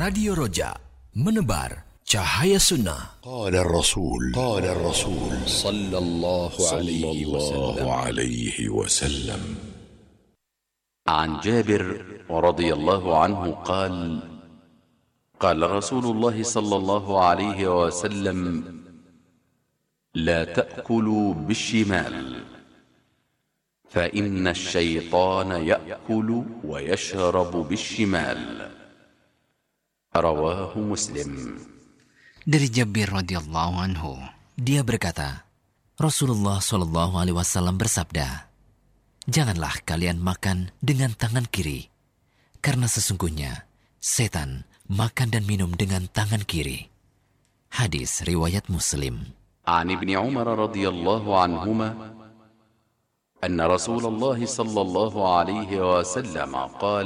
Radio Roja, menebar cahaya sunnah. قال الرسول صلى الله عليه وسلم عن جابر رضي الله عنه قال قال رسول الله صلى الله عليه وسلم لا تأكلوا بالشمال فإن الشيطان يأكل ويشرب بالشمال رواه مسلم. Dari Jabir radhiyallahu anhu, dia berkata, Rasulullah shallallahu alaihi wasallam bersabda, janganlah kalian makan dengan tangan kiri, karena sesungguhnya setan makan dan minum dengan tangan kiri. Hadis riwayat Muslim. عن ابن عمر رضي الله عنهما أن رسول الله صلى الله عليه وسلم قال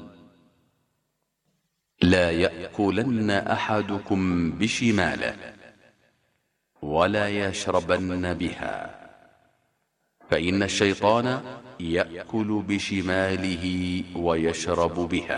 لا يأكلن أحدكم بشماله ولا يشربن بها فإن الشيطان يأكل بشماله ويشرب بها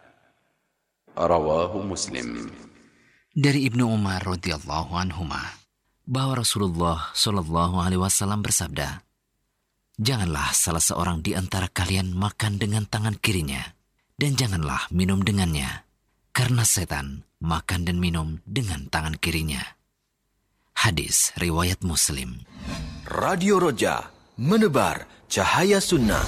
رواه مسلم. Dari Ibnu Umar radhiyallahu anhuma bahwa Rasulullah shallallahu alaihi wasallam bersabda, janganlah salah seorang di antara kalian makan dengan tangan kirinya dan janganlah minum dengannya, karena setan makan dan minum dengan tangan kirinya. Hadis riwayat Muslim. Radio Roja, menebar cahaya sunnah.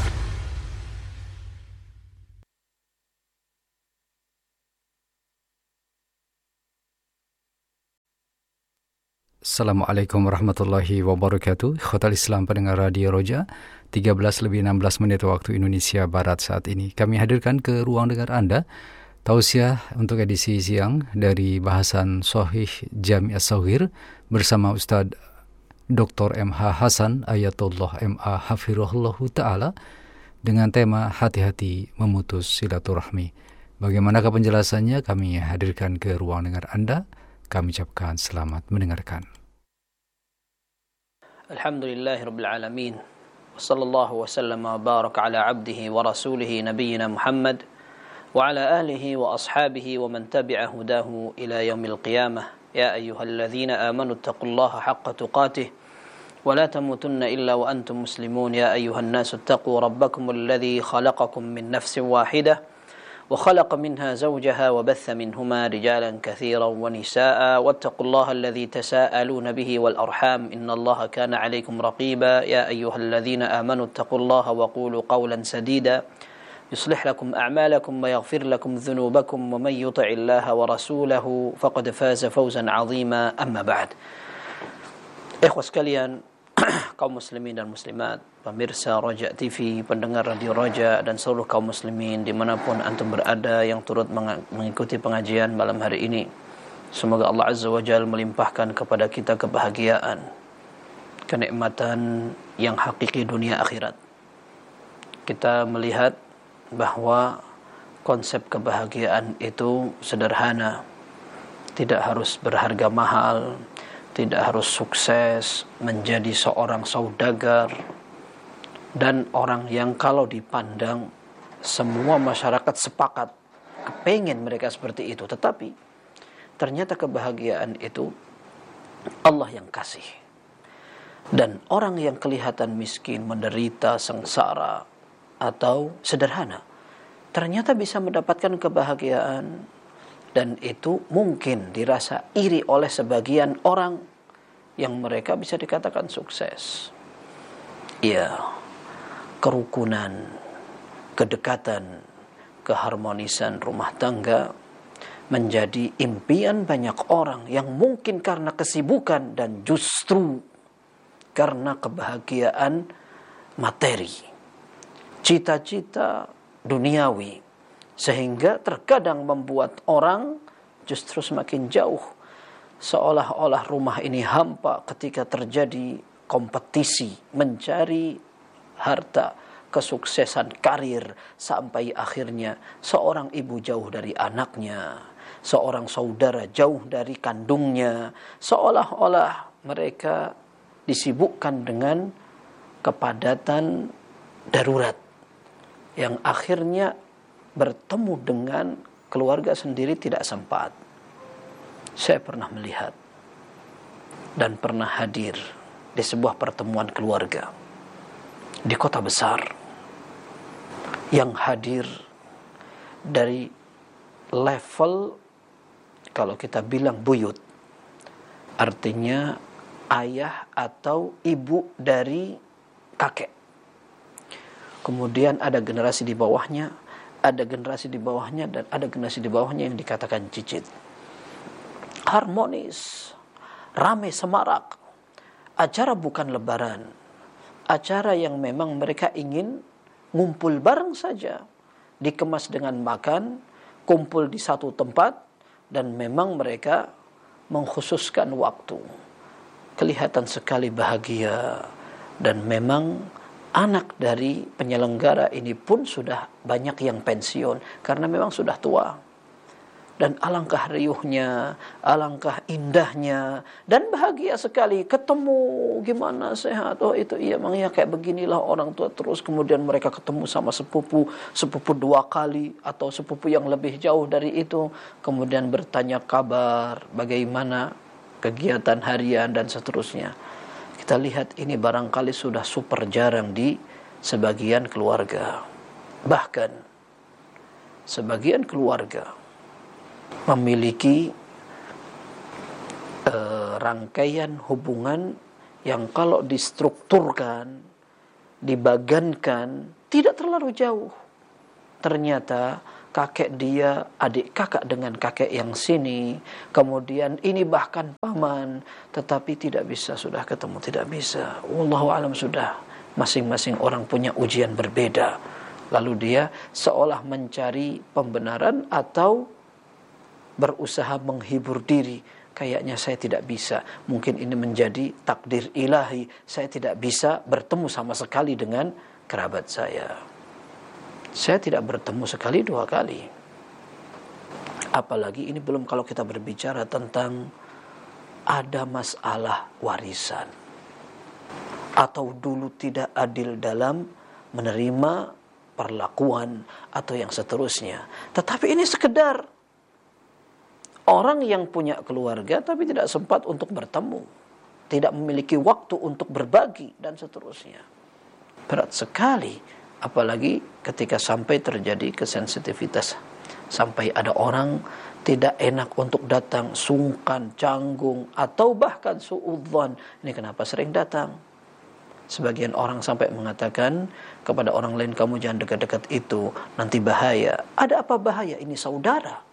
Assalamualaikum warahmatullahi wabarakatuh. Khotal Islam pendengar Radio Roja, 13:16 waktu Indonesia Barat saat ini. Kami hadirkan ke ruang dengar Anda tausiah untuk edisi siang dari bahasan Shahih Jami' As-Shaghir bersama Ustadz Dr. M.H. Hasan Ayatullah M.A. Hafirullah Ta'ala dengan tema hati-hati memutus silaturahmi. Bagaimanakah penjelasannya? Kami hadirkan ke ruang dengar Anda. Kami ucapkan selamat mendengarkan. Alhamdulillahirabbil alamin. Wassallallahu wasallam wa baraka ala abdihi wa rasulihi nabiyyina Muhammad wa ala alihi wa ashabihi wa man tabi'a hudahu ila yaumil qiyamah. Ya ayyuhalladzina amanu taqullaha haqqa tuqatih wa la tamutunna illa wa antum muslimun. Ya ayyuhan nasu taqu rabbakumul ladzi khalaqakum min nafsin wahidah وخلق منها زوجها وبث منهما رجالا كثيرا ونساء واتقوا الله الذي تساءلون به والأرحام إن الله كان عليكم رقيبا يا أيها الذين آمنوا اتقوا الله وقولوا قولا سديدا يصلح لكم أعمالكم ويغفر لكم ذنوبكم ومن يطع الله ورسوله فقد فاز فوزا عظيما أما بعد. Ikhwah sekalian, kaum muslimin dan muslimat, pemirsa Roja TV, pendengar Radio Roja, dan seluruh kaum muslimin dimanapun antum berada yang turut mengikuti pengajian malam hari ini. Semoga Allah Azza wa Jalla melimpahkan kepada kita kebahagiaan, kenikmatan yang hakiki dunia akhirat. Kita melihat bahwa konsep kebahagiaan itu sederhana, tidak harus berharga mahal, tidak harus sukses, menjadi seorang saudagar, dan orang yang kalau dipandang semua masyarakat sepakat kepengen mereka seperti itu. Tetapi ternyata kebahagiaan itu Allah yang kasih. Dan orang yang kelihatan miskin, menderita, sengsara, atau sederhana, ternyata bisa mendapatkan kebahagiaan. Dan itu mungkin dirasa iri oleh sebagian orang yang mereka bisa dikatakan sukses. Ya, kerukunan, kedekatan, keharmonisan rumah tangga menjadi impian banyak orang yang mungkin karena kesibukan dan justru karena kebahagiaan materi, cita-cita duniawi, sehingga terkadang membuat orang justru semakin jauh, seolah-olah rumah ini hampa ketika terjadi kompetisi mencari harta, kesuksesan karir, sampai akhirnya seorang ibu jauh dari anaknya, seorang saudara jauh dari kandungnya, seolah-olah mereka disibukkan dengan kepadatan darurat yang akhirnya bertemu dengan keluarga sendiri tidak sempat. Saya pernah melihat dan pernah hadir di sebuah pertemuan keluarga di kota besar yang hadir dari level, kalau kita bilang buyut, artinya ayah atau ibu dari kakek. Kemudian ada generasi di bawahnya, ada generasi di bawahnya, dan ada generasi di bawahnya yang dikatakan cicit. Harmonis, ramai semarak. Acara bukan lebaran, acara yang memang mereka ingin ngumpul bareng saja, dikemas dengan makan, kumpul di satu tempat, dan memang mereka mengkhususkan waktu. Kelihatan sekali bahagia, dan memang anak dari penyelenggara ini pun sudah banyak yang pensiun karena memang sudah tua. Dan alangkah riuhnya, alangkah indahnya, dan bahagia sekali ketemu, gimana sehat, oh itu iya emang ya kayak beginilah orang tua. Terus kemudian mereka ketemu sama sepupu 2 kali atau sepupu yang lebih jauh dari itu, kemudian bertanya kabar, bagaimana kegiatan harian dan seterusnya. Kita lihat ini barangkali sudah super jarang di sebagian keluarga. Bahkan sebagian keluarga memiliki rangkaian hubungan yang kalau distrukturkan, dibagankan, tidak terlalu jauh. Ternyata kakek dia, adik kakak dengan kakek yang sini, kemudian ini bahkan paman, tetapi tidak bisa sudah ketemu, tidak bisa. Wallahu alam, sudah masing-masing orang punya ujian berbeda. Lalu dia seolah mencari pembenaran atau berusaha menghibur diri. Kayaknya saya tidak bisa. Mungkin ini menjadi takdir ilahi. Saya tidak bisa bertemu sama sekali dengan kerabat saya. Saya tidak bertemu sekali 2 kali. Apalagi ini belum kalau kita berbicara tentang ada masalah warisan. Atau dulu tidak adil dalam menerima perlakuan atau yang seterusnya. Tetapi ini sekedar orang yang punya keluarga tapi tidak sempat untuk bertemu, tidak memiliki waktu untuk berbagi dan seterusnya. Berat sekali, apalagi ketika sampai terjadi kesensitivitas, sampai ada orang tidak enak untuk datang, sungkan, canggung, atau bahkan suudzon. Ini kenapa sering datang? Sebagian orang sampai mengatakan kepada orang lain, kamu jangan dekat-dekat itu, nanti bahaya. Ada apa bahaya? Ini saudara.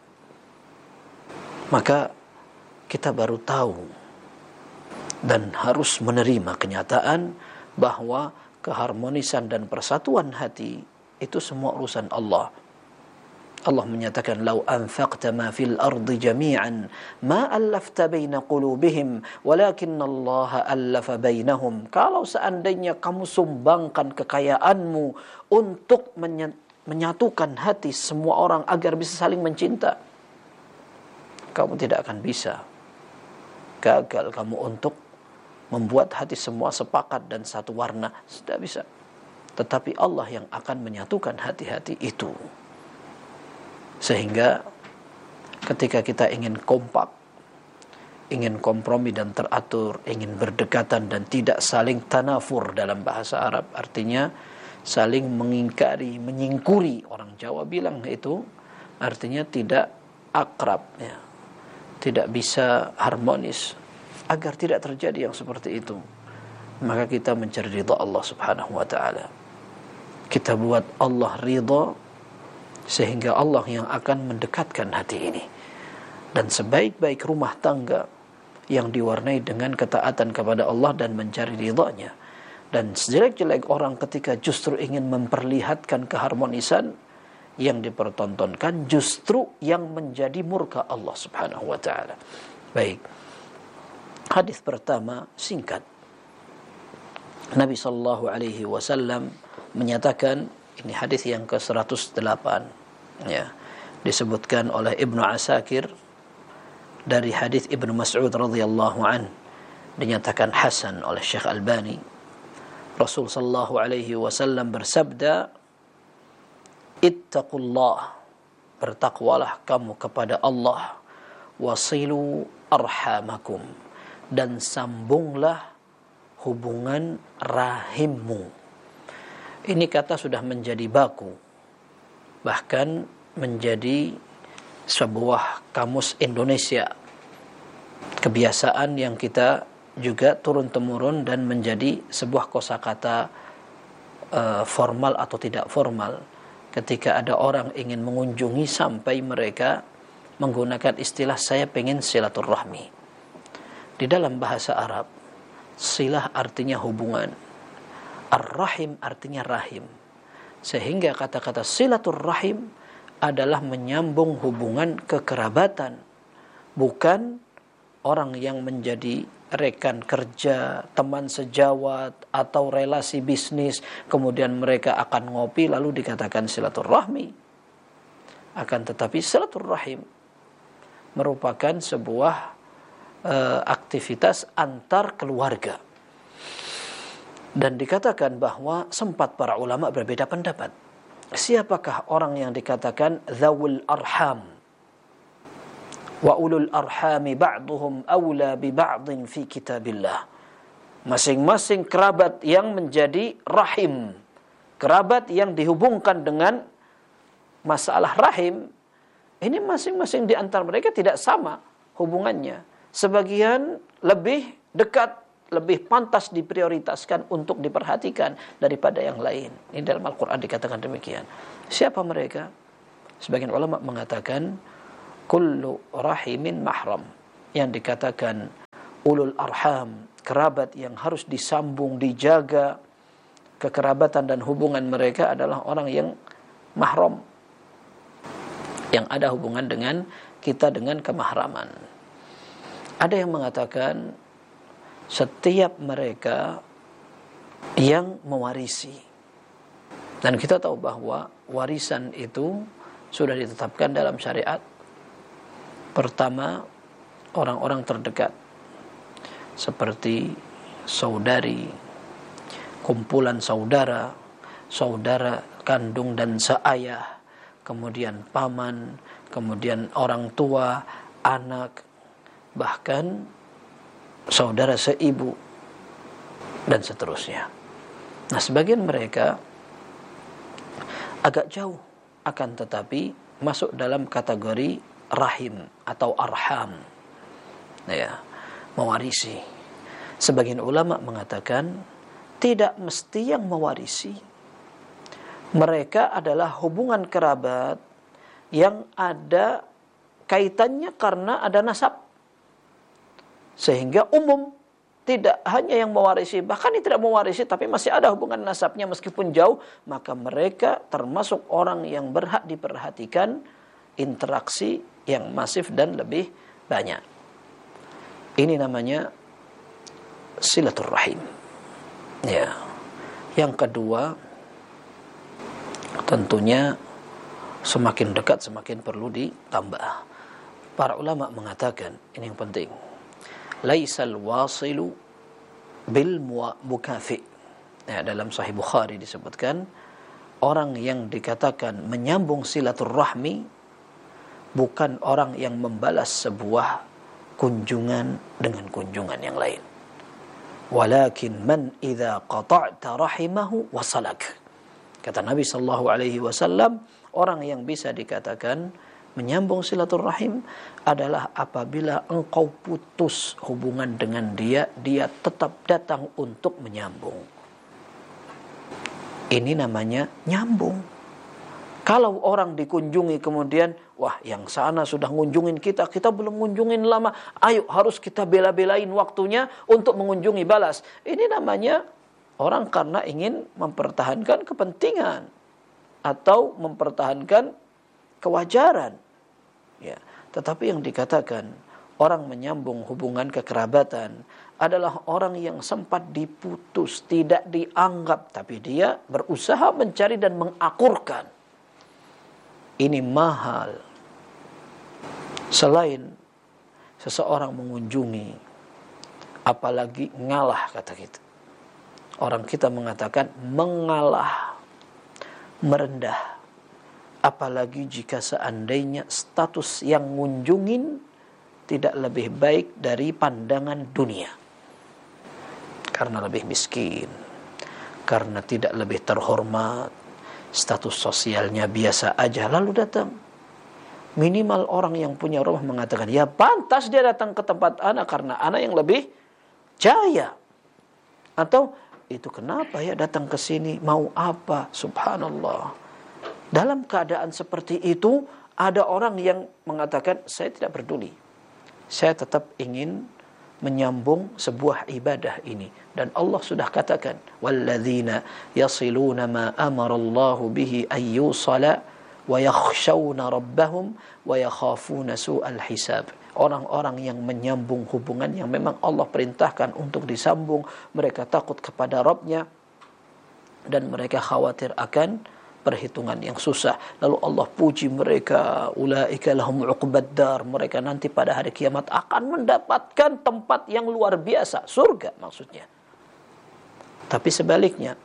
Maka kita baru tahu dan harus menerima kenyataan bahwa keharmonisan dan persatuan hati itu semua urusan Allah. Allah menyatakan, "Lau anfaqta ma fil ardi jami'an ma allafta baina qulubihim walakinnallaha allafa bainahum." Kalau seandainya kamu sumbangkan kekayaanmu untuk menyatukan hati semua orang agar bisa saling mencinta, kamu tidak akan bisa. Gagal kamu untuk membuat hati semua sepakat dan satu warna. Tidak bisa. Tetapi Allah yang akan menyatukan hati-hati itu. Sehingga ketika kita ingin kompak, ingin kompromi dan teratur, ingin berdekatan dan tidak saling tanafur dalam bahasa Arab, artinya saling mengingkari, menyingkuri. Orang Jawa bilang itu artinya tidak akrab, ya. Tidak bisa harmonis. Agar tidak terjadi yang seperti itu, maka kita mencari ridha Allah subhanahu wa ta'ala. Kita buat Allah ridha, sehingga Allah yang akan mendekatkan hati ini. Dan sebaik-baik rumah tangga yang diwarnai dengan ketaatan kepada Allah dan mencari ridhanya. Dan sejelek-jelek orang ketika justru ingin memperlihatkan keharmonisan, yang dipertontonkan justru yang menjadi murka Allah subhanahu wa ta'ala. Baik, hadis pertama singkat. Nabi SAW menyatakan, ini hadis yang ke-108, ya, disebutkan oleh Ibnu Asakir dari hadis Ibnu Mas'ud radhiyallahu an, dinyatakan hasan oleh Syekh Albani. Rasul sallallahu alaihi wasallam bersabda, ittaqullah bertakwalah kamu kepada Allah, wasilu arhamakum, dan sambunglah hubungan rahimmu. Ini kata sudah menjadi baku, bahkan menjadi sebuah kamus Indonesia, kebiasaan yang kita juga turun-temurun dan menjadi sebuah kosakata formal atau tidak formal. Ketika ada orang ingin mengunjungi sampai mereka menggunakan istilah saya pengen silaturahmi. Di dalam bahasa Arab, silah artinya hubungan, ar-rahim artinya rahim. Sehingga kata-kata silaturahim adalah menyambung hubungan kekerabatan, bukan orang yang menjadi rekan kerja, teman sejawat, atau relasi bisnis, kemudian mereka akan ngopi lalu dikatakan silaturahmi. Akan tetapi silaturahim merupakan sebuah aktivitas antar keluarga. Dan dikatakan bahwa sempat para ulama berbeda pendapat. Siapakah orang yang dikatakan dzawul arham? Wa ulul arhami ba'duhum awla bi ba'din fi kitabillah. Masing-masing kerabat yang menjadi rahim, kerabat yang dihubungkan dengan masalah rahim, ini masing-masing di antara mereka tidak sama hubungannya. Sebagian lebih dekat, lebih pantas diprioritaskan untuk diperhatikan daripada yang lain. Ini dalam Al-Quran dikatakan demikian. Siapa mereka? Sebagian ulama mengatakan kullu rahimin mahram, yang dikatakan ulul arham, kerabat yang harus disambung, dijaga kekerabatan dan hubungan mereka adalah orang yang mahram, yang ada hubungan dengan kita dengan kemahraman. Ada yang mengatakan setiap mereka yang mewarisi, dan kita tahu bahwa warisan itu sudah ditetapkan dalam syariat. Pertama, orang-orang terdekat seperti saudari, kumpulan saudara, saudara kandung dan seayah, kemudian paman, kemudian orang tua, anak, bahkan saudara seibu, dan seterusnya. Nah, sebagian mereka agak jauh, akan tetapi masuk dalam kategori rahim atau arham, ya, mewarisi. Sebagian ulama mengatakan tidak mesti yang mewarisi. Mereka adalah hubungan kerabat yang ada kaitannya karena ada nasab. Sehingga umum, tidak hanya yang mewarisi, bahkan yang tidak mewarisi tapi masih ada hubungan nasabnya meskipun jauh, maka mereka termasuk orang yang berhak diperhatikan, interaksi yang masif dan lebih banyak. Ini namanya silaturahim. Ya. Yang kedua, tentunya semakin dekat semakin perlu ditambah. Para ulama mengatakan, ini yang penting, laisal wasilu bil mukafi. Ya, dalam Sahih Bukhari disebutkan, orang yang dikatakan menyambung silaturahmi bukan orang yang membalas sebuah kunjungan dengan kunjungan yang lain. Walakin man idza qata'ta rahimahu wasalak. Kata Nabi sallallahu alaihi wasallam, orang yang bisa dikatakan menyambung silaturahim adalah apabila engkau putus hubungan dengan dia, dia tetap datang untuk menyambung. Ini namanya nyambung. Kalau orang dikunjungi kemudian, wah yang sana sudah ngunjungin kita, kita belum ngunjungin lama, ayo harus kita bela-belain waktunya untuk mengunjungi balas. Ini namanya orang karena ingin mempertahankan kepentingan atau mempertahankan kewajaran. Ya, tetapi yang dikatakan orang menyambung hubungan kekerabatan adalah orang yang sempat diputus, tidak dianggap, tapi dia berusaha mencari dan mengakurkan. Ini mahal. Selain seseorang mengunjungi, apalagi ngalah, kata kita. Orang kita mengatakan mengalah, merendah, Apalagi jika seandainya status yang ngunjungin tidak lebih baik dari pandangan dunia. Karena lebih miskin, karena tidak lebih terhormat, status sosialnya biasa aja, lalu datang. Minimal orang yang punya rumah mengatakan, ya pantas dia datang ke tempat ana karena ana yang lebih jaya. Atau, itu kenapa ya datang ke sini, mau apa? Subhanallah. Dalam keadaan seperti itu, ada orang yang mengatakan, saya tidak peduli. Saya tetap ingin menyambung sebuah ibadah ini. Dan Allah sudah katakan, walladzina yasiluna ma amarallahu bihi ayyusala wa yakhshawna rabbahum wa yakhafuna su'al hisab. Orang-orang yang menyambung hubungan yang memang Allah perintahkan untuk disambung, mereka takut kepada Rabb-nya dan mereka khawatir akan perhitungan yang susah. Lalu Allah puji mereka, ulaika lahum uqbad dar, mereka nanti pada hari kiamat akan mendapatkan tempat yang luar biasa, surga maksudnya. Tapi sebaliknya,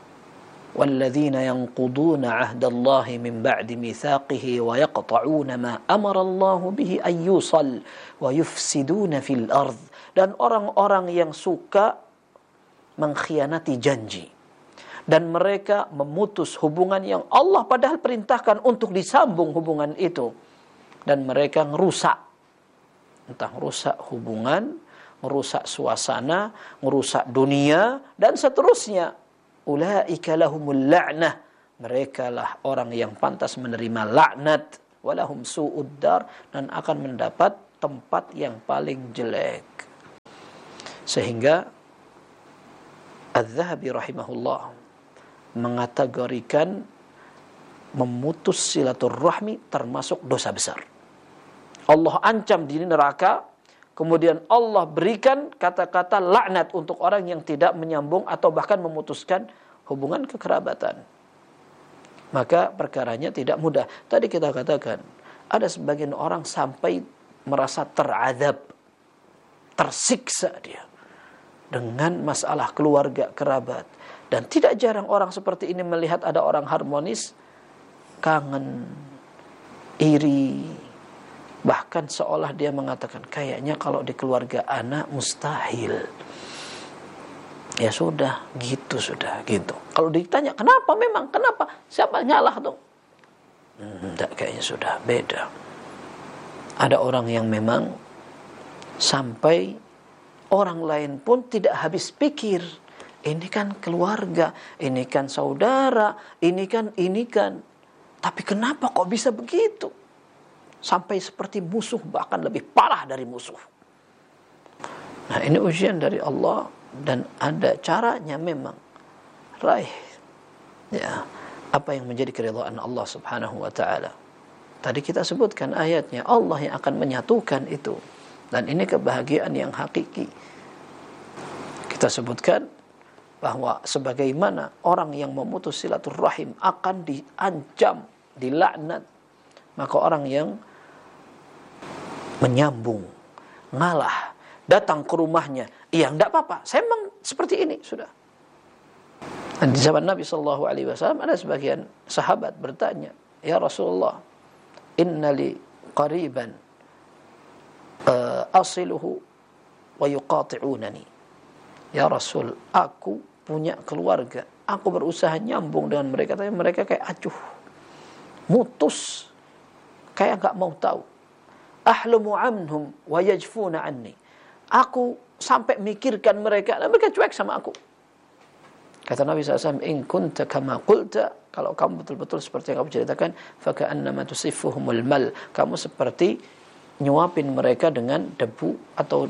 والذين ينقضون عهد الله من بعد ميثاقه ويقطعون ما أمر الله به أن يوصل ويفسدون في الأرض. Dan orang-orang yang suka mengkhianati janji dan mereka memutus hubungan yang Allah padahal perintahkan untuk disambung hubungan itu, dan mereka ngerusak, entah ngerusak hubungan, ngerusak suasana, ngerusak dunia dan seterusnya. Ulaika lahumul la'nah, mereka lah orang yang pantas menerima laknat, walahum su'ud dar, dan akan mendapat tempat yang paling jelek. Sehingga Az-Zahabi rahimahullah mengategorikan memutus silaturahmi termasuk dosa besar. Allah ancam di neraka, kemudian Allah berikan kata-kata laknat untuk orang yang tidak menyambung atau bahkan memutuskan hubungan kekerabatan. Maka perkaranya tidak mudah. Tadi kita katakan, ada sebagian orang sampai merasa teradab, tersiksa dia dengan masalah keluarga kerabat. Dan tidak jarang orang seperti ini melihat ada orang harmonis, kangen, iri, bahkan seolah dia mengatakan, kayaknya kalau di keluarga anak mustahil. Ya sudah, gitu. Kalau ditanya, kenapa memang? Kenapa? Siapa nyalah dong? Enggak, kayaknya sudah beda. Ada orang yang memang sampai orang lain pun tidak habis pikir. Ini kan keluarga, ini kan saudara, ini kan. Tapi kenapa kok bisa begitu? Sampai seperti musuh, bahkan lebih parah dari musuh. Nah, ini ujian dari Allah dan ada caranya memang. Raih ya, apa yang menjadi keridhaan Allah Subhanahu wa taala. Tadi kita sebutkan ayatnya, Allah yang akan menyatukan itu. Dan ini kebahagiaan yang hakiki. Kita sebutkan bahwa sebagaimana orang yang memutus silaturahim akan diancam, dilaknat, maka orang yang menyambung, ngalah, datang ke rumahnya, iya enggak apa-apa, saya memang seperti ini, sudah. Dan di zaman Nabi SAW ada sebagian sahabat bertanya, ya Rasulullah, inna li qariban asiluhu wa yuqati'unani. Ya Rasul, aku punya keluarga, aku berusaha nyambung dengan mereka, tapi mereka kayak acuh, mutus, kayak enggak mau tahu. Ahlumu anhum wa yajfuna anni. Aku sampai mikirkan mereka, dan mereka cuek sama aku. Kata Nabi SAW, in kunta kama qulta, kalau kamu betul-betul seperti yang kamu ceritakan, faka'annama tusiffuhumul mal, kamu seperti nyuapin mereka dengan debu atau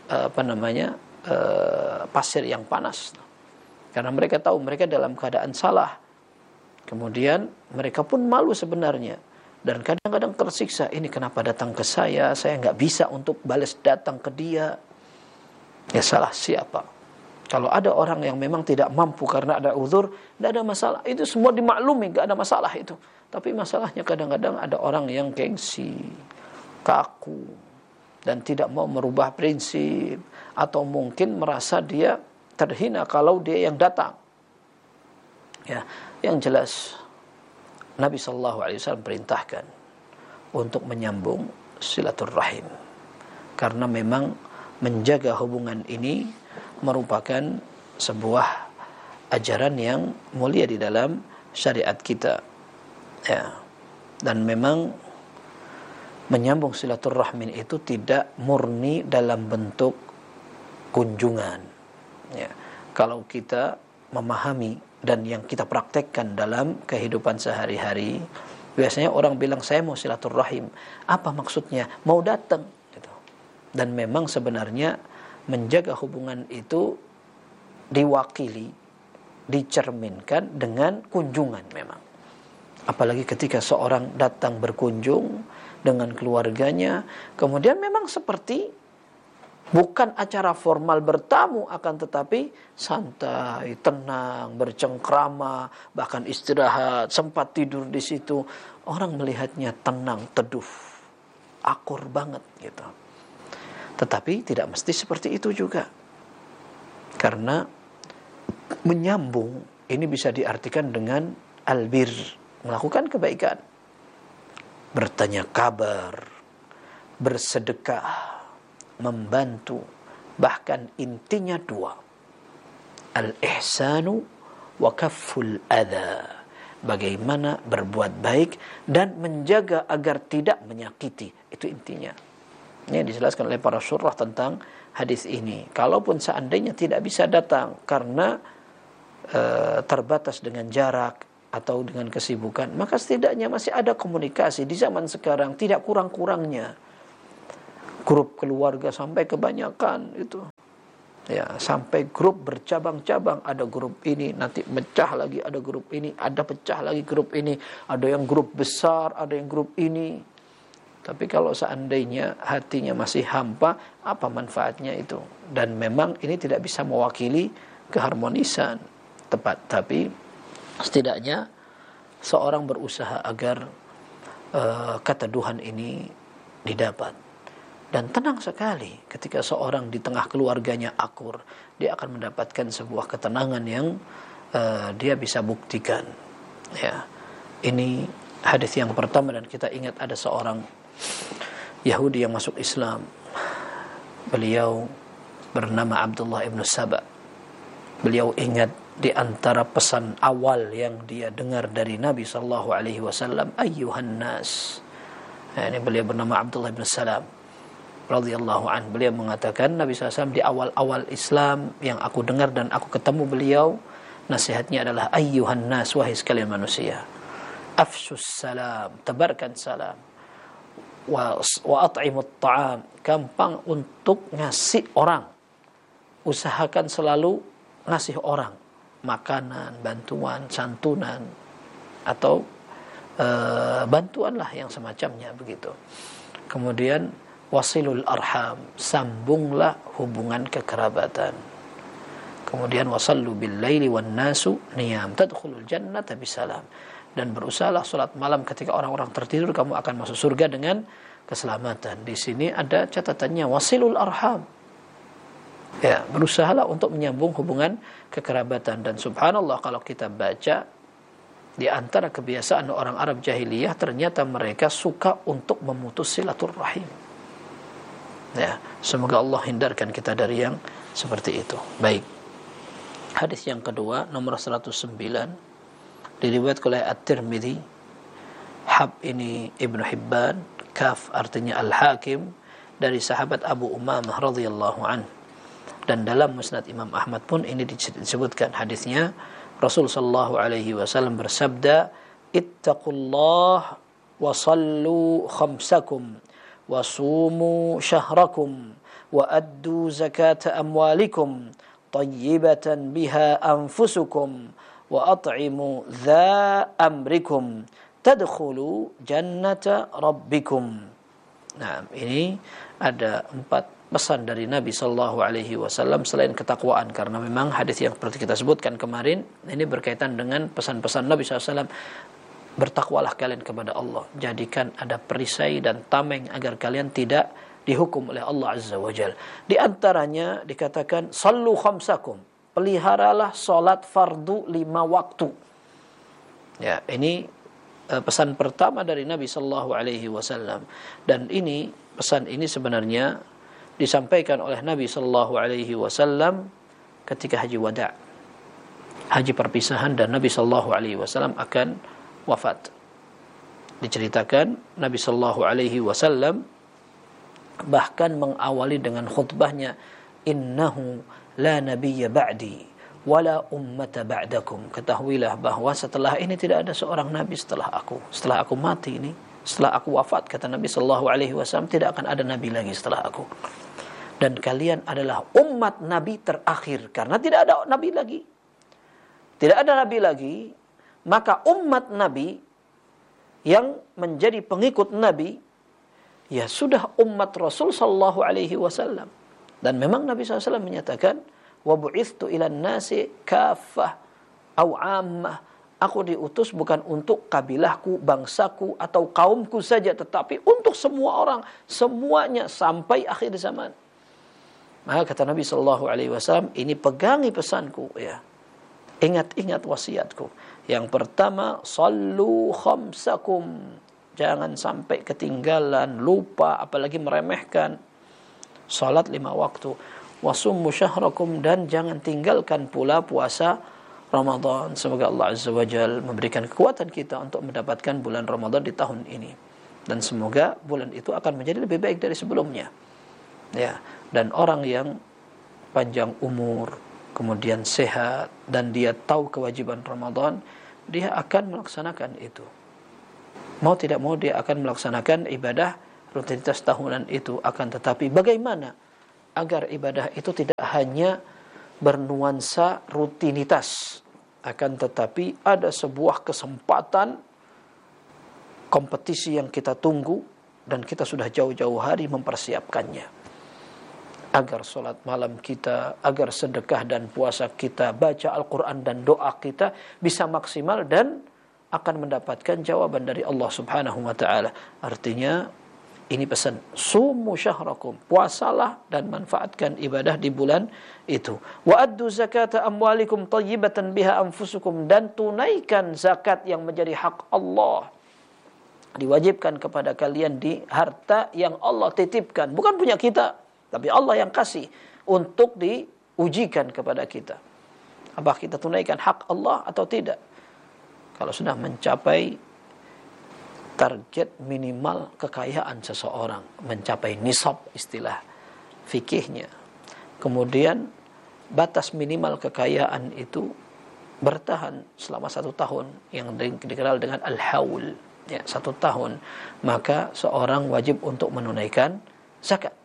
pasir yang panas. Karena mereka tahu mereka dalam keadaan salah. Kemudian mereka pun malu sebenarnya. Dan kadang-kadang tersiksa, ini kenapa datang ke saya nggak bisa untuk balas datang ke dia. Ya salah siapa? Kalau ada orang yang memang tidak mampu karena ada uzur, tidak ada masalah. Itu semua dimaklumi, nggak ada masalah itu. Tapi masalahnya kadang-kadang ada orang yang gengsi, kaku, dan tidak mau merubah prinsip. Atau mungkin merasa dia terhina kalau dia yang datang. Ya, yang jelas Nabi SAW perintahkan untuk menyambung silaturrahim, karena memang menjaga hubungan ini merupakan sebuah ajaran yang mulia di dalam syariat kita, ya. Dan memang menyambung silaturrahim itu tidak murni dalam bentuk kunjungan, ya. Kalau kita memahami dan yang kita praktekkan dalam kehidupan sehari-hari, biasanya orang bilang saya mau silaturrahim, apa maksudnya? Mau datang gitu. Dan memang sebenarnya menjaga hubungan itu diwakili, dicerminkan dengan kunjungan memang. Apalagi ketika seorang datang berkunjung dengan keluarganya, kemudian memang seperti bukan acara formal bertamu, akan tetapi santai, tenang, bercengkrama, bahkan istirahat, sempat tidur di situ. Orang melihatnya tenang, teduh, akur banget gitu. Tetapi tidak mesti seperti itu juga. Karena menyambung ini bisa diartikan dengan albir, melakukan kebaikan, bertanya kabar, bersedekah, membantu, bahkan intinya dua, al-ihsanu wa kafful adha, bagaimana berbuat baik dan menjaga agar tidak menyakiti, itu intinya. Ini dijelaskan oleh para syurah tentang hadis ini. Kalaupun seandainya tidak bisa datang karena terbatas dengan jarak atau dengan kesibukan, maka setidaknya masih ada komunikasi. Di zaman sekarang tidak kurang-kurangnya grup keluarga sampai kebanyakan itu, ya, sampai grup bercabang-cabang. Ada grup ini, nanti pecah lagi, ada grup ini, ada pecah lagi grup ini, ada yang grup besar, ada yang grup ini. Tapi kalau seandainya hatinya masih hampa, apa manfaatnya itu? Dan memang ini tidak bisa mewakili keharmonisan tepat. Tapi setidaknya seorang berusaha agar keteduhan ini didapat. Dan tenang sekali ketika seorang di tengah keluarganya akur, dia akan mendapatkan sebuah ketenangan yang dia bisa buktikan. Ya, ini hadis yang pertama. Dan kita ingat ada seorang Yahudi yang masuk Islam. Beliau bernama Abdullah ibn Saba. Beliau ingat di antara pesan awal yang dia dengar dari Nabi SAW, ayyuhan nas. Ini beliau bernama Abdullah ibn Salam radhiyallahu an. Beliau mengatakan, Nabi SAW di awal-awal Islam yang aku dengar dan aku ketemu beliau, nasihatnya adalah ayyuhan nas, wahai sekalian manusia, afshus salam, tebarkan salam, wa at'imut ta'am, gampang untuk ngasih orang, usahakan selalu ngasih orang makanan, bantuan, santunan, atau bantuan lah yang semacamnya begitu. Kemudian wasilul arham, sambunglah hubungan kekerabatan. Kemudian wasallu bil laili wan nasu niyam tadkhulul jannata bisalam, dan berusahalah salat malam ketika orang-orang tertidur, kamu akan masuk surga dengan keselamatan. Di sini ada catatannya wasilul arham. Ya, berusahalah untuk menyambung hubungan kekerabatan. Dan subhanallah, kalau kita baca di antara kebiasaan orang Arab jahiliyah, ternyata mereka suka untuk memutus silaturrahim. Ya, semoga Allah hindarkan kita dari yang seperti itu. Baik. Hadis yang kedua nomor 109 diriwayatkan oleh At-Tirmidzi, Hab ini Ibnu Hibban, Kaf artinya Al-Hakim, dari sahabat Abu Umamah radhiyallahu an. Dan dalam Musnad Imam Ahmad pun ini disebutkan hadisnya. Rasul sallallahu alaihi wasallam bersabda, ittaqullah wa sallu khamsakum wa sumu syahrakum wa addu zakata amwalikum tayyibatan biha anfusukum wa at'imu dha amrikum tadkhulu jannata rabbikum. Nah, ini ada 4 pesan dari Nabi sallallahu alaihi wasallam selain ketakwaan, karena memang hadis yang seperti kita sebutkan kemarin ini berkaitan dengan pesan-pesan Nabi sallallahu alaihi wasallam. Bertakwalah kalian kepada Allah, jadikan ada perisai dan tameng agar kalian tidak dihukum oleh Allah Azza wa Jalla. Di antaranya dikatakan sallu khamsakum, peliharalah salat fardu 5 waktu. Ya, ini pesan pertama dari Nabi sallallahu alaihi wasallam. Dan ini, pesan ini sebenarnya disampaikan oleh Nabi sallallahu alaihi wasallam ketika haji wada', haji perpisahan, dan Nabi sallallahu alaihi wasallam akan wafat. Diceritakan Nabi sallallahu alaihi wasallam bahkan mengawali dengan khutbahnya, innahu la nabiyya ba'di wala ummata ba'dakum. Ketahuilah bahwa setelah ini tidak ada seorang nabi setelah aku mati ini, setelah aku wafat, kata Nabi sallallahu alaihi wasallam, tidak akan ada nabi lagi setelah aku, dan kalian adalah umat nabi terakhir, karena tidak ada nabi lagi. Tidak ada nabi lagi, maka umat nabi yang menjadi pengikut nabi ya sudah umat Rasul sallallahu alaihi wasallam. Dan memang Nabi SAW menyatakan, wa bu'ithtu ilan nasi kaffah au ammah. Aku diutus bukan untuk kabilahku, bangsaku atau kaumku saja, tetapi untuk semua orang, semuanya sampai akhir zaman. Maka kata Nabi sallallahu alaihi wasallam, ini pegangi pesanku ya. Ingat-ingat wasiatku. Yang pertama, sallu khamsakum. Jangan sampai ketinggalan, lupa, apalagi meremehkan salat 5 waktu. Wasummu syahrakum, dan jangan tinggalkan pula puasa Ramadan. Semoga Allah Azza wa Jalla memberikan kekuatan kita untuk mendapatkan bulan Ramadan di tahun ini. Dan semoga bulan itu akan menjadi lebih baik dari sebelumnya. Ya, dan orang yang panjang umur, kemudian sehat, dan dia tahu kewajiban Ramadan, dia akan melaksanakan itu. Mau tidak mau dia akan melaksanakan ibadah rutinitas tahunan itu. Akan tetapi bagaimana agar ibadah itu tidak hanya bernuansa rutinitas, akan tetapi ada sebuah kesempatan kompetisi yang kita tunggu, dan kita sudah jauh-jauh hari mempersiapkannya. Agar sholat malam kita, agar sedekah dan puasa kita, baca Al-Quran dan doa kita bisa maksimal dan akan mendapatkan jawaban dari Allah Subhanahu wa ta'ala. Artinya ini pesan, sumu syahrakum, puasalah dan manfaatkan ibadah di bulan itu. Wa addu zakata amwalikum tayyibatan biha anfusukum, dan tunaikan zakat yang menjadi hak Allah. Diwajibkan kepada kalian di harta yang Allah titipkan, bukan punya kita, tapi Allah yang kasih untuk diujikan kepada kita. Apakah kita tunaikan hak Allah atau tidak? Kalau sudah mencapai target minimal kekayaan seseorang, mencapai nisab istilah fikihnya, kemudian batas minimal kekayaan itu bertahan selama 1 tahun, yang dikenal dengan al-haul, ya, 1 tahun, maka seorang wajib untuk menunaikan zakat.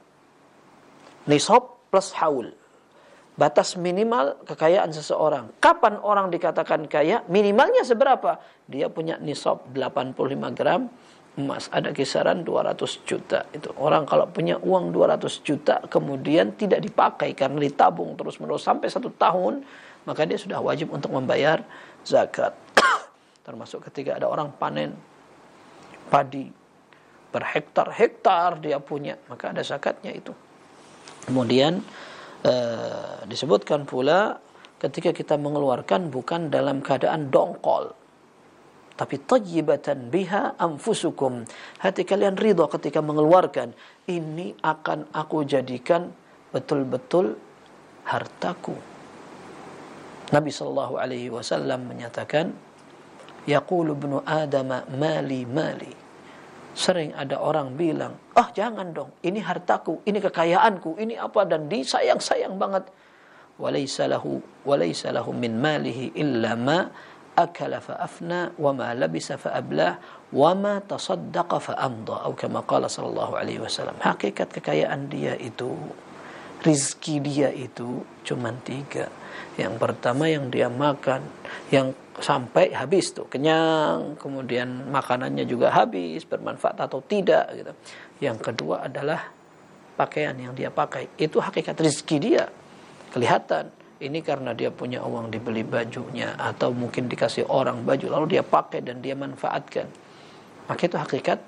Nisab plus haul, batas minimal kekayaan seseorang. Kapan orang dikatakan kaya? Minimalnya seberapa? Dia punya nisab 85 gram emas, ada kisaran 200 juta. Itu orang kalau punya uang 200 juta kemudian tidak dipakai karena ditabung terus-menerus sampai 1 tahun, maka dia sudah wajib untuk membayar zakat. Termasuk ketika ada orang panen padi berhektar-hektar dia punya, maka ada zakatnya itu. Kemudian disebutkan pula ketika kita mengeluarkan bukan dalam keadaan dongkol, tapi tayyibatan biha anfusukum, hati kalian ridha ketika mengeluarkan, ini akan aku jadikan betul-betul hartaku. Nabi sallallahu alaihi wasallam menyatakan, yaqulu ibnu adama mali mali. Sering ada orang bilang, jangan dong, ini hartaku, ini kekayaanku, ini apa, dan disayang-sayang banget. Walaysa lahu min malihi illa ma akala fa afna wa ma labisa fa ablah wa ma tasaddaqa fa amda, atau kama qala sallallahu alaihi wasallam. Hakikat kekayaan dia itu, rizki dia itu cuma 3. Yang pertama yang dia makan, yang sampai habis tuh, kenyang, kemudian makanannya juga habis, bermanfaat atau tidak gitu. Yang kedua adalah pakaian yang dia pakai, itu hakikat rezeki dia, kelihatan. Ini karena dia punya uang dibeli bajunya, atau mungkin dikasih orang baju lalu dia pakai dan dia manfaatkan, maka itu hakikat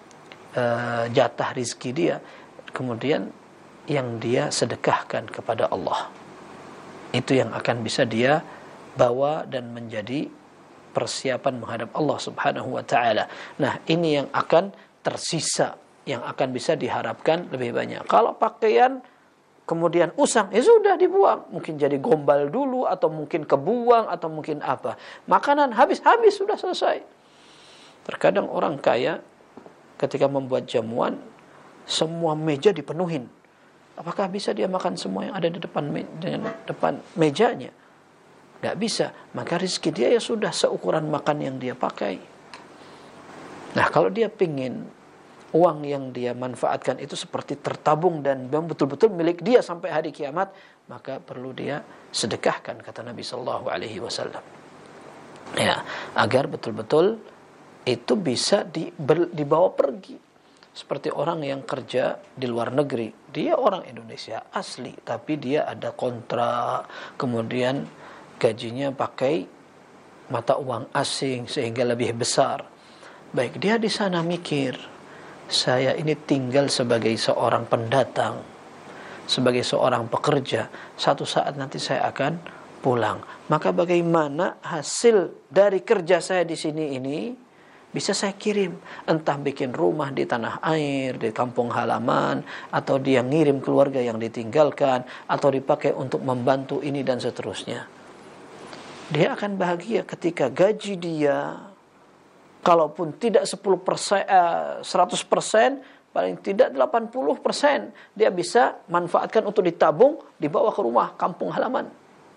jatah rezeki dia. Kemudian yang dia sedekahkan kepada Allah, itu yang akan bisa dia bawa dan menjadi persiapan menghadap Allah Subhanahu wa taala. Nah, ini yang akan tersisa, yang akan bisa diharapkan lebih banyak. Kalau pakaian kemudian usang, ya sudah dibuang. Mungkin jadi gombal dulu, atau mungkin kebuang, atau mungkin apa. Makanan habis sudah selesai. Terkadang orang kaya ketika membuat jamuan, semua meja dipenuhin. Apakah bisa dia makan semua yang ada di depan mejanya? Nggak bisa. Maka rezeki dia ya sudah seukuran makan yang dia pakai. Nah, kalau dia pingin uang yang dia manfaatkan itu seperti tertabung dan betul-betul milik dia sampai hari kiamat, maka perlu dia sedekahkan, kata Nabi sallallahu alaihi wasallam. Ya, agar betul-betul itu bisa dibawa pergi. Seperti orang yang kerja di luar negeri, dia orang Indonesia asli, tapi dia ada kontrak, kemudian gajinya pakai mata uang asing sehingga lebih besar. Baik, dia di sana mikir, saya ini tinggal sebagai seorang pendatang, sebagai seorang pekerja. Satu saat nanti saya akan pulang. Maka bagaimana hasil dari kerja saya di sini ini bisa saya kirim, entah bikin rumah di tanah air, di kampung halaman, atau dia ngirim keluarga yang ditinggalkan, atau dipakai untuk membantu ini dan seterusnya. Dia akan bahagia ketika gaji dia, kalaupun tidak 100%, paling tidak 80%, dia bisa manfaatkan untuk ditabung, dibawa ke rumah, kampung halaman.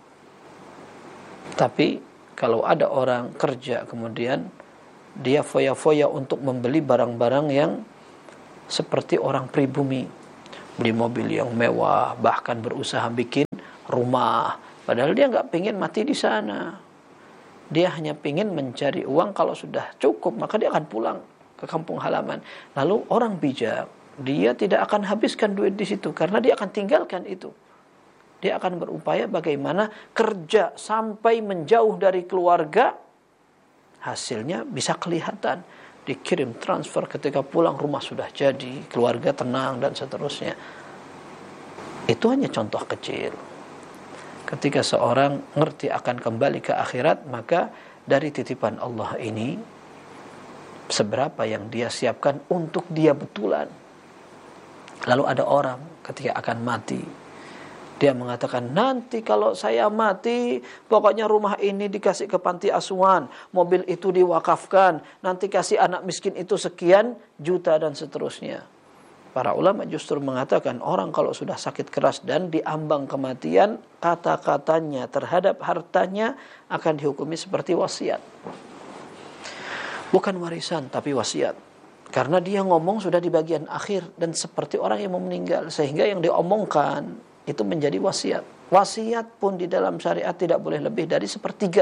Tapi kalau ada orang kerja kemudian dia foya-foya untuk membeli barang-barang yang seperti orang pribumi, beli mobil yang mewah, bahkan berusaha bikin rumah, padahal dia nggak pengen mati di sana. Dia hanya ingin mencari uang, kalau sudah cukup maka dia akan pulang ke kampung halaman. Lalu orang bijak, dia tidak akan habiskan duit di situ karena dia akan tinggalkan itu. Dia akan berupaya bagaimana kerja sampai menjauh dari keluarga, hasilnya bisa kelihatan. Dikirim transfer, ketika pulang rumah sudah jadi, keluarga tenang dan seterusnya. Itu hanya contoh kecil. Ketika seorang ngerti akan kembali ke akhirat, maka dari titipan Allah ini, seberapa yang dia siapkan untuk dia betulan. Lalu ada orang ketika akan mati, dia mengatakan, nanti kalau saya mati, pokoknya rumah ini dikasih ke panti asuhan, mobil itu diwakafkan, nanti kasih anak miskin itu sekian juta dan seterusnya. Para ulama justru mengatakan, orang kalau sudah sakit keras dan diambang kematian, kata-katanya terhadap hartanya akan dihukumi seperti wasiat. Bukan warisan, tapi wasiat. Karena dia ngomong sudah di bagian akhir dan seperti orang yang mau meninggal, sehingga yang diomongkan itu menjadi wasiat. Wasiat pun di dalam syariat tidak boleh lebih dari 1/3.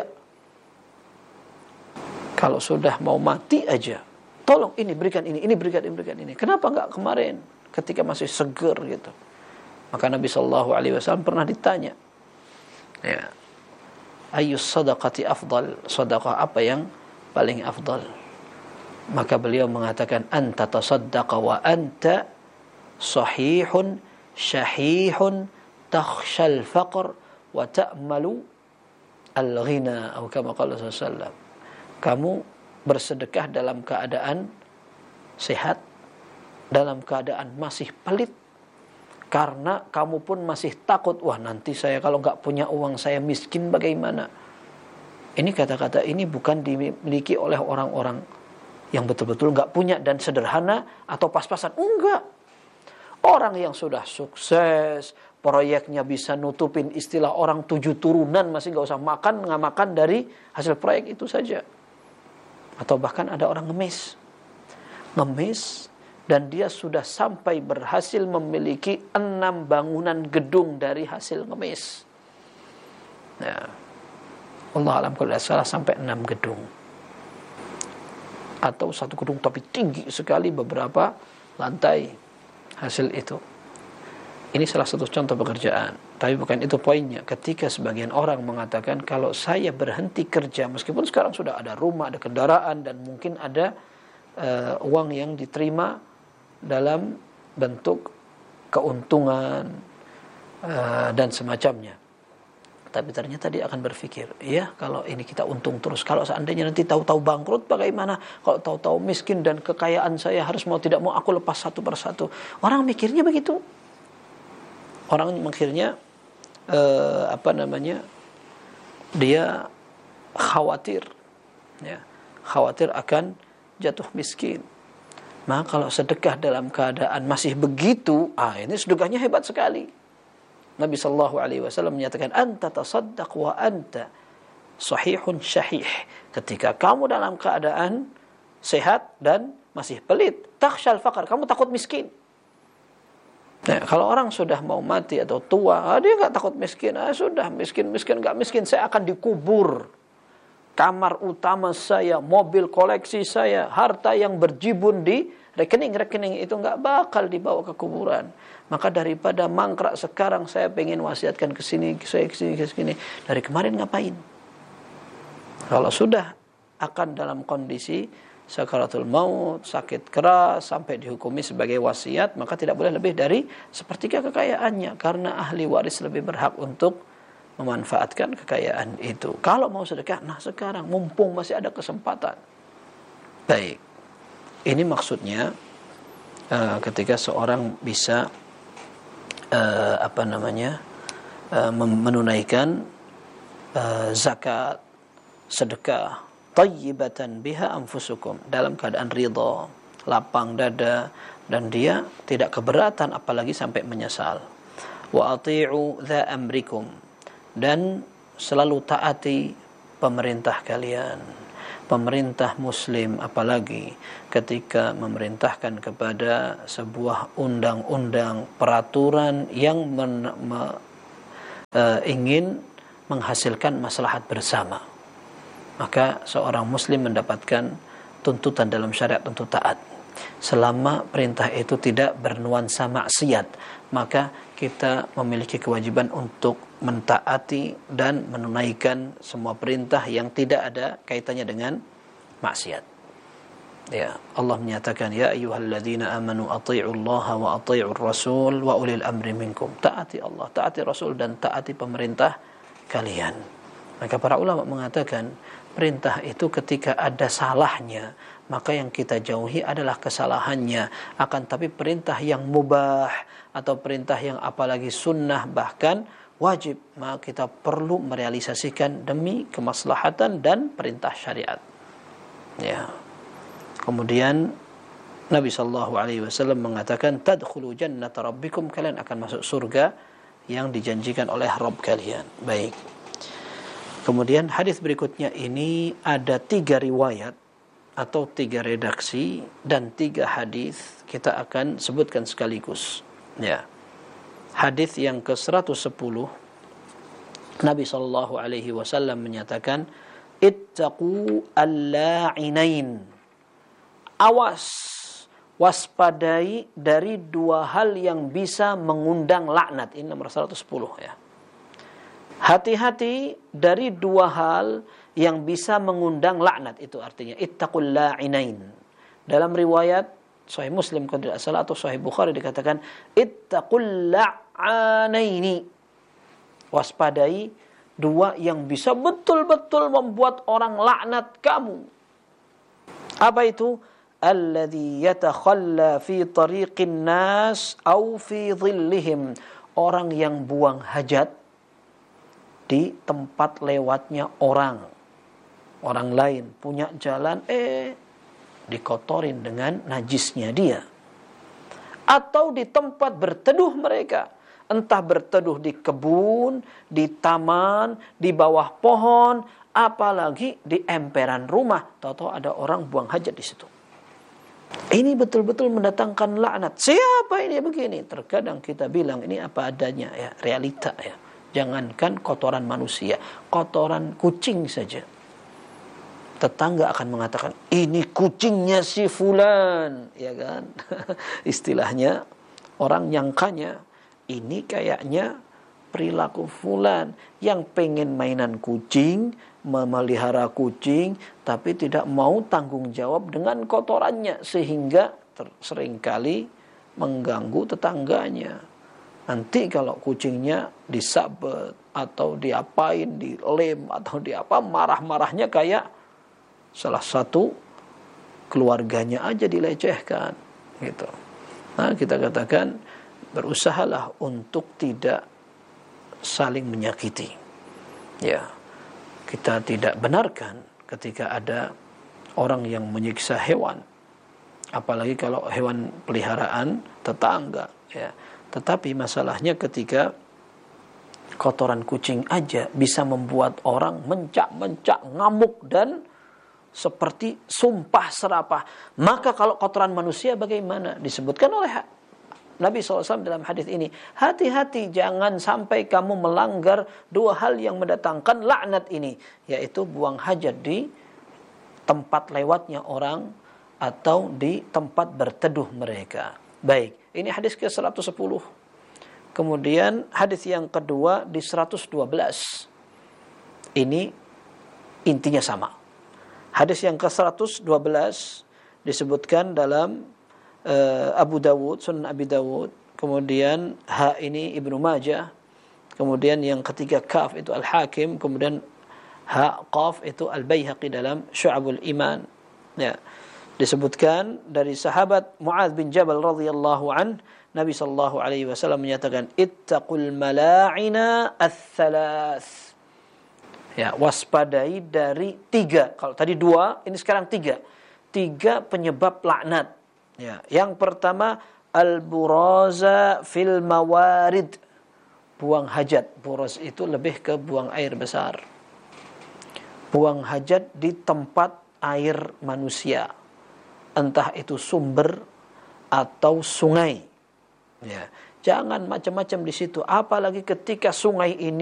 Kalau sudah mau mati aja, tolong ini berikan ini berikan ini. Kenapa enggak kemarin ketika masih seger gitu? Maka Nabi sallallahu alaihi wasallam pernah ditanya, ya, ayyus sadaqati afdal? Sedekah apa yang paling afdal? Maka beliau mengatakan, anta tasaddaqa wa anta sahihun syahihun takhshal faqr wa ta'malu al-ghina, atau kama qala sallallahu. Kamu bersedekah dalam keadaan sehat, dalam keadaan masih pelit, karena kamu pun masih takut, wah nanti saya kalau enggak punya uang saya miskin bagaimana. Ini kata-kata ini bukan dimiliki oleh orang-orang yang betul-betul enggak punya dan sederhana atau pas-pasan, enggak. Orang yang sudah sukses, proyeknya bisa nutupin istilah orang 7 turunan, masih nggak usah makan dari hasil proyek itu saja. Atau bahkan ada orang ngemis dan dia sudah sampai berhasil memiliki 6 bangunan gedung dari hasil ngemis. Nah, Allah alam kalau salah sampai 6 gedung. Atau satu gedung tapi tinggi sekali, beberapa lantai. Hasil itu. Ini salah satu contoh pekerjaan. Tapi bukan itu poinnya. Ketika sebagian orang mengatakan, kalau saya berhenti kerja, meskipun sekarang sudah ada rumah, ada kendaraan, dan mungkin ada uang yang diterima dalam bentuk keuntungan dan semacamnya. Tapi ternyata dia akan berpikir, ya kalau ini kita untung terus, kalau seandainya nanti tahu-tahu bangkrut bagaimana? Kalau tahu-tahu miskin dan kekayaan saya harus mau tidak mau aku lepas satu persatu. Orang mikirnya begitu. Orang mikirnya dia khawatir, ya, khawatir akan jatuh miskin. Maka kalau sedekah dalam keadaan masih begitu, ini sedekahnya hebat sekali. Nabi sallallahu alaihi wasallam menyatakan, anta tasaddaq wa anta sahihun syahih. Ketika kamu dalam keadaan sehat dan masih pelit, takhshal faqr, kamu takut miskin. Nah, kalau orang sudah mau mati atau tua, dia enggak takut miskin. Sudah miskin enggak miskin, saya akan dikubur. Kamar utama saya, mobil koleksi saya, harta yang berjibun di rekening itu enggak bakal dibawa ke kuburan. Maka daripada mangkrak sekarang saya pengen wasiatkan ke sini. Dari kemarin ngapain? Kalau sudah akan dalam kondisi sakaratul maut, sakit keras sampai dihukumi sebagai wasiat, maka tidak boleh lebih dari sepertiga kekayaannya, karena ahli waris lebih berhak untuk memanfaatkan kekayaan itu. Kalau mau sedekah, sekarang mumpung masih ada kesempatan. Baik. Ini maksudnya ketika seorang bisa menunaikan zakat, sedekah, tayyibatan biha anfusukum, dalam keadaan ridha, lapang dada, dan dia tidak keberatan apalagi sampai menyesal. Wa ati'u dha amrikum, dan selalu taati pemerintah kalian. Pemerintah muslim apalagi ketika memerintahkan kepada sebuah undang-undang, peraturan yang ingin menghasilkan maslahat bersama, maka seorang muslim mendapatkan tuntutan dalam syariat untuk taat. Selama perintah itu tidak bernuansa maksiat, maka kita memiliki kewajiban untuk mentaati dan menunaikan semua perintah yang tidak ada kaitannya dengan maksiat. Ya, Allah menyatakan, ya ayyuhalladzina amanu athi'ullaha wa athi'ur rasul wa ulil amri minkum. Taati Allah, taati Rasul, dan taati pemerintah kalian. Maka para ulama mengatakan perintah itu ketika ada salahnya, maka yang kita jauhi adalah kesalahannya. Akan tapi perintah yang mubah atau perintah yang apalagi sunnah bahkan wajib, maka kita perlu merealisasikan demi kemaslahatan dan perintah syariat. Ya. Kemudian Nabi sallallahu alaihi wasallam mengatakan, tadkhulu jannata rabbikum, kalian akan masuk surga yang dijanjikan oleh Rabb kalian. Baik. Kemudian hadis berikutnya ini ada 3 riwayat atau 3 redaksi dan 3 hadis kita akan sebutkan sekaligus. Ya. Hadis yang ke-110, Nabi sallallahu alaihi wasallam menyatakan, ittaqu al-la'inain. Awas, waspadai dari 2 hal yang bisa mengundang laknat. Ini nomor 110 ya. Hati-hati dari 2 hal yang bisa mengundang laknat, itu artinya ittaqul la'inain. Dalam riwayat Sahih Muslim kalau tidak salah atau Sahih Bukhari dikatakan ittaqul la'anaini. Waspadai 2 yang bisa betul-betul membuat orang laknat kamu. Apa itu? Alladzi yatakhalla fi tariqin nas au fi dhillihim. Orang yang buang hajat di tempat lewatnya orang lain punya jalan, dikotorin dengan najisnya dia. Atau di tempat berteduh mereka, entah berteduh di kebun, di taman, di bawah pohon, apalagi di emperan rumah, tahu-tahu ada orang buang hajat di situ. Ini betul-betul mendatangkan laknat. Siapa ini begini? Terkadang kita bilang ini apa adanya ya, realita ya. Jangankan kotoran manusia, kotoran kucing saja. Tetangga akan mengatakan, ini kucingnya si fulan, ya kan? Istilahnya orang nyangkanya, ini kayaknya perilaku fulan yang pengen mainan kucing, memelihara kucing, tapi tidak mau tanggung jawab dengan kotorannya, sehingga seringkali mengganggu tetangganya. Nanti kalau kucingnya disabet atau diapain, dilem atau diapa, marah-marahnya kayak salah satu keluarganya aja dilecehkan gitu. Nah, kita katakan berusahalah untuk tidak saling menyakiti. Ya. Kita tidak benarkan ketika ada orang yang menyiksa hewan, apalagi kalau hewan peliharaan tetangga, ya. Tetapi masalahnya ketika kotoran kucing aja bisa membuat orang mencak-mencak, ngamuk dan seperti sumpah serapah. Maka kalau kotoran manusia bagaimana? Disebutkan oleh Nabi SAW dalam hadis ini, hati-hati jangan sampai kamu melanggar dua hal yang mendatangkan laknat ini, yaitu buang hajat di tempat lewatnya orang atau di tempat berteduh mereka. Baik, ini hadis ke-110. Kemudian hadis yang kedua di 112. Ini intinya sama. Hadis yang ke-112 disebutkan dalam Abu Dawud, Sunan Abi Dawud. Kemudian ha ini Ibnu Majah. Kemudian yang ketiga kaf itu Al-Hakim. Kemudian ha qaf itu Al-Baihaqi dalam Syu'abul Iman. Ya. Disebutkan dari sahabat Mu'adz bin Jabal radhiyallahu an, Nabi sallallahu alaihi wasallam menyatakan ittaqul mala'ina ats-tsalaats. Ya, waspadai dari 3. Kalau tadi 2, ini sekarang 3. 3 penyebab laknat. Ya, yang pertama al-buraza fil mawarid. Buang hajat. Buraz itu lebih ke buang air besar. Buang hajat di tempat air manusia. Entah itu sumber atau sungai. Ya, jangan macam-macam di situ. Apalagi ketika sungai ini